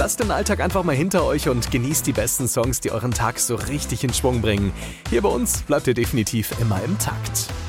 Lasst den Alltag einfach mal hinter euch und genießt die besten Songs, die euren Tag so richtig in Schwung bringen. Hier bei uns bleibt ihr definitiv immer im Takt.